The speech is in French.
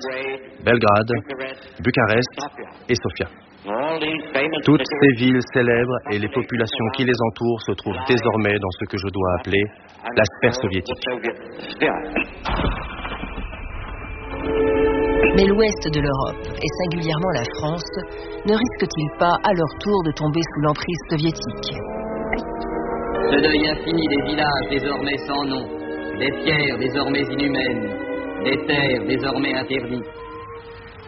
Belgrade, Bucarest et Sofia. Toutes ces villes célèbres et les populations qui les entourent se trouvent désormais dans ce que je dois appeler la sphère soviétique. Mais l'ouest de l'Europe, et singulièrement la France, ne risque-t-il pas à leur tour de tomber sous l'emprise soviétique? Ce deuil infini des villages désormais sans nom, des pierres désormais inhumaines, des terres désormais interdites,